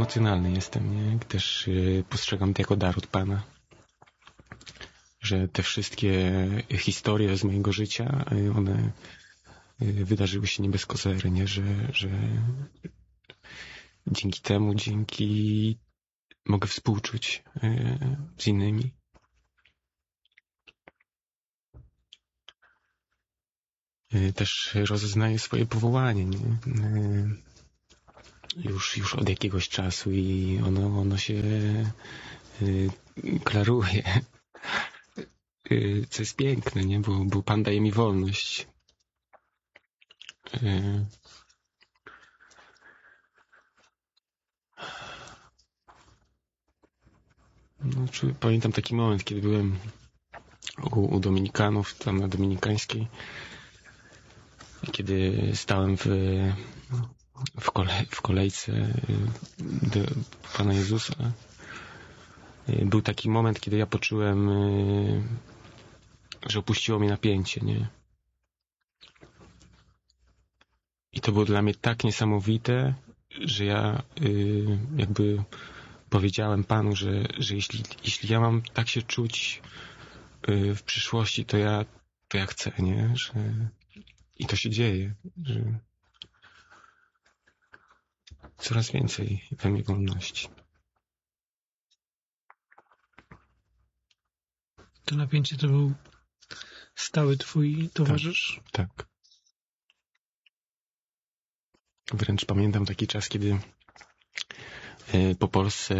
emocjonalny jestem, nie? Też postrzegam to jako dar od Pana. Że te wszystkie historie z mojego życia, one wydarzyły się nie bez kozery, nie? Że dzięki temu, mogę współczuć z innymi. Też rozeznaję swoje powołanie, nie? Już od jakiegoś czasu i ono się klaruje. Co jest piękne, nie? Bo Pan daje mi wolność. No, pamiętam taki moment, kiedy byłem u Dominikanów, tam na Dominikańskiej, kiedy stałem w kolejce do Pana Jezusa. Był taki moment, kiedy ja poczułem, że opuściło mnie napięcie, nie? I to było dla mnie tak niesamowite, że ja jakby powiedziałem Panu, że jeśli ja mam tak się czuć w przyszłości, to ja chcę, nie? I to się dzieje, że coraz więcej we mnie wolności. To napięcie to był stały twój towarzysz? Tak. Wręcz pamiętam taki czas, kiedy po Polsce